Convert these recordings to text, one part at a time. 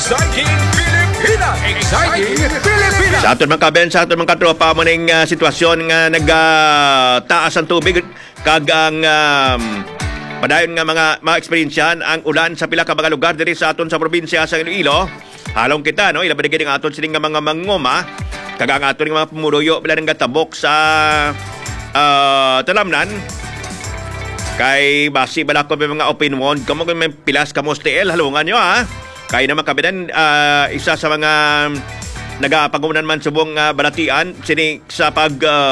Exciting Pilipinas! Exciting Pilipinas! Sa aton mga katropa mo ning sitwasyon nga nagtaas ang tubig kag ang padayon nga mga eksperyensyan ang ulan sa pila ka mga lugar diri sa aton sa probinsya sa Iloilo. Halong kita no ilabi gid ang aton sining nga mga mangoma kag ang aton nga mga pumuruyo bila nang gatabok sa talamnan. Kay basi bala ko may mga opinion kamo may pilas kamos TL halungan nyo ha. Kay naman kabinan isa sa mga nagapagunan man subong balatian sini sa pag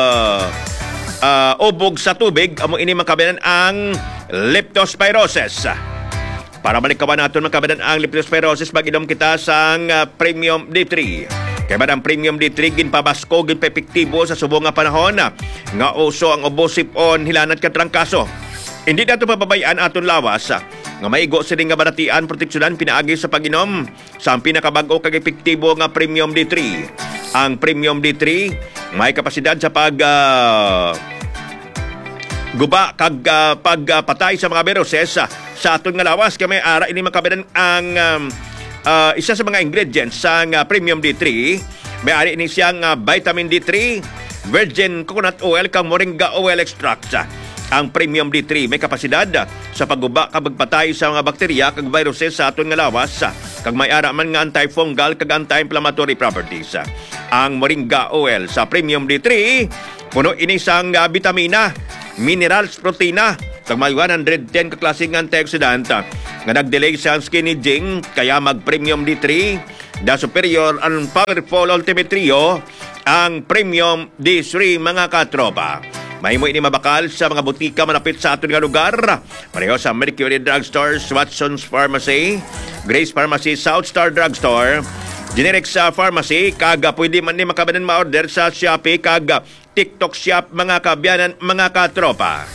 ubog sa tubig amo ini makabinan ang leptospirosis. Para balik ka ba natin makabinan ang leptospirosis mag-inom kita sang Premium D3. Kaya ba ang Premium D3 ginpabasko ginpepektibo sa subong nga panahon nga uso ang obosipon hilanat katrangkaso. Hindi nato pababayaan aton lawas nga maigo sining nga balatian proteksyonan pinaagi sa pag-inom sa pinakabag-o kag epektibo nga Premium D3. Ang Premium D3 may kapasidad sa pag guba kag pagpatay sa mga viruses sa aton nga lawas kay may ara ini makabinan ang isa sa mga ingredients sa Premium D3. May ari ini siyang vitamin D3, virgin coconut oil kag moringa oil extract. Ang Premium D3 may kapasidad sa pagguba kag pagpatay sa mga bakterya kag viruses sa aton nga lawas kag may ara man nga antifungal kag anti-inflammatory properties. Ang moringa oil sa Premium D3 puno ini sang bitamina, minerals, protina kag may 110 ka klaseng antioxidant nga nagdelay sa skin aging kaya mag Premium D3 the superior and powerful ultimate trio ang Premium D3 mga katropa. May mo ini mabakal sa mga butika malapit sa aton nga lugar. Pareho sa Mercury Drugstore, Watson's Pharmacy, Grace Pharmacy, South Star Drugstore, Generics Pharmacy, kaga pwede man ni makabanan ma-order sa Shopee kaga TikTok Shop mga kabyanan, mga katropa.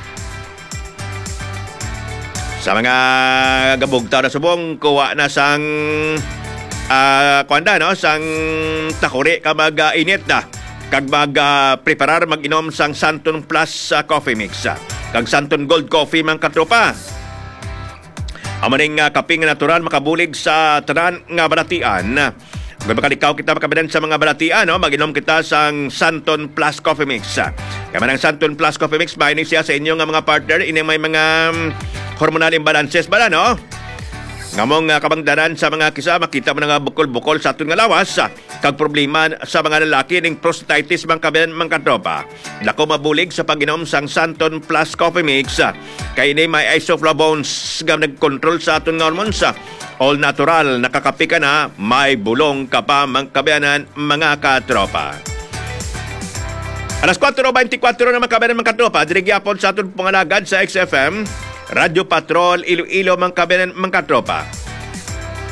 Sa mga gabugtaw na subong, kuha na sang kuanda no, sang takuri ka mag-init na. Kag mag-preparar mag-inom sang Santon Plus Coffee Mix. Kag Santon Gold Coffee mang katropa. Amaning kaping natural makabulig sa tanan nga balatian. Kung makalikaw kita makabinan sa mga balatian, no? Mag-inom kita sang Santon Plus Coffee Mix. Kaya man ang Santon Plus Coffee Mix, mahinig siya sa inyo nga mga partner. Ini may mga hormonal imbalances ba no? Ngamong kabangdanan sa mga kisa, makita mo nga bukol-bukol sa aton nga lawas. Kag problema sa mga lalaki ning prostatitis mang kabinan mang katropa. Dako mabulig sa pag-inom sang Santon Plus Coffee Mix. Kay ini may isoflavones nga nag-control sa aton nga hormones. All natural, nakakapi ka na, may bulong ka pa mang kabinan mga katropa. Alas 4:24 na mga kabinan mga katropa. Dirigyapon sa aton pangalagad sa XFM. Radio Patrol Iloilo mang kabinan mga katropa.